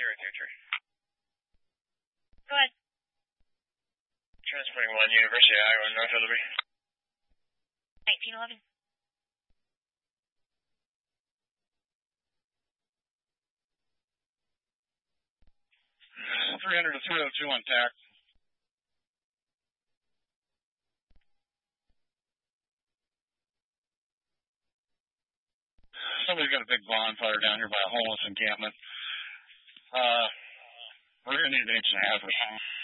033. Go ahead. Transporting 1, University of Iowa, North of Liberty. 1911. 300 to 302 on TAC. Somebody's got a big bonfire down here by a homeless encampment. We're going to need an inch and a half or something.